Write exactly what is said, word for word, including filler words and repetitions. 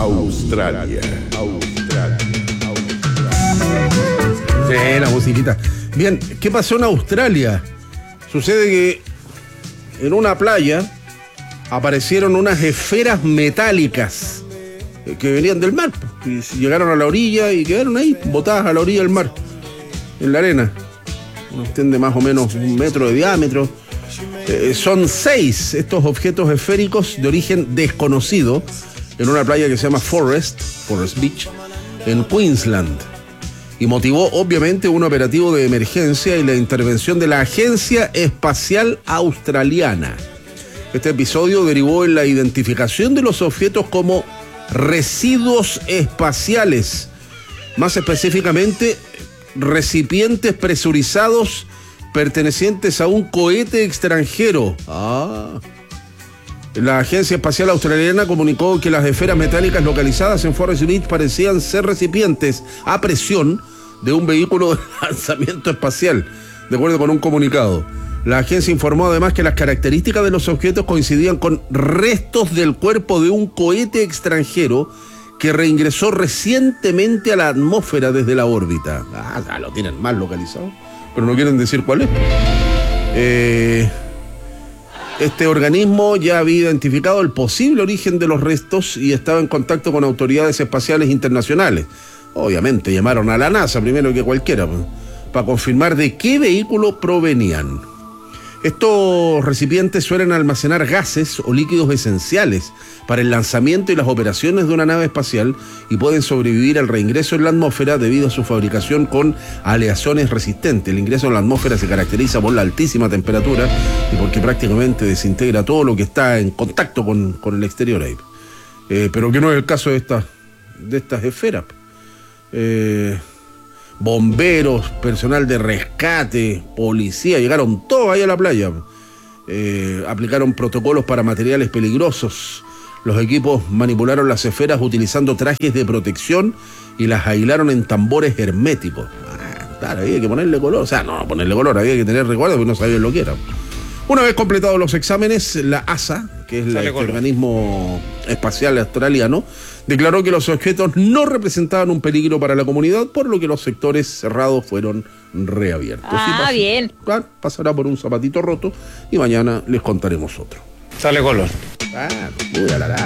Australia. Australia. Sí, la musiquita. Bien, ¿qué pasó en Australia? Sucede que en una playa aparecieron unas esferas metálicas que venían del mar. Y llegaron a la orilla y quedaron ahí, botadas a la orilla del mar, en la arena. Una cuestión de más o menos un metro de diámetro. Eh, son seis estos objetos esféricos de origen desconocido en una playa que se llama Forest, Forest Beach, en Queensland. Y motivó obviamente un operativo de emergencia y la intervención de la Agencia Espacial Australiana. Este episodio derivó en la identificación de los objetos como residuos espaciales, más específicamente recipientes presurizados pertenecientes a un cohete extranjero. Ah. La Agencia Espacial Australiana comunicó que las esferas metálicas localizadas en Forest Beach parecían ser recipientes a presión de un vehículo de lanzamiento espacial, de acuerdo con un comunicado. La agencia informó además que las características de los objetos coincidían con restos del cuerpo de un cohete extranjero que reingresó recientemente a la atmósfera desde la órbita. Ah, lo tienen mal localizado, pero no quieren decir cuál es. Eh, este organismo ya había identificado el posible origen de los restos y estaba en contacto con autoridades espaciales internacionales. Obviamente llamaron a la NASA primero que cualquiera, pues, para confirmar de qué vehículo provenían. Estos recipientes suelen almacenar gases o líquidos esenciales para el lanzamiento y las operaciones de una nave espacial y pueden sobrevivir al reingreso en la atmósfera debido a su fabricación con aleaciones resistentes. El ingreso en la atmósfera se caracteriza por la altísima temperatura y porque prácticamente desintegra todo lo que está en contacto con, con el exterior ahí. Eh, pero que no es el caso de estas, de estas esferas. Eh... Bomberos, personal de rescate, policía, llegaron todos ahí a la playa. Eh, aplicaron protocolos para materiales peligrosos. Los equipos manipularon las esferas utilizando trajes de protección y las aislaron en tambores herméticos. Ah, claro, había que ponerle color. O sea, no, ponerle color, había que tener recuerdo porque no sabían lo que era. Una vez completados los exámenes, la A S A, que es la, el organismo espacial australiano, declaró que los objetos no representaban un peligro para la comunidad, por lo que los sectores cerrados fueron reabiertos. Ah, pas- bien. Claro, pasará por un zapatito roto y mañana les contaremos otro. Sale color. Ah, uy, la, la, la.